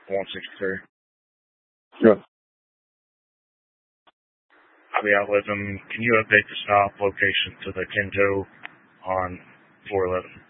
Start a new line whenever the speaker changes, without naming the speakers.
163.
Yeah.
I'll be out with him. Can you update the stop location to the Kinjo on 411?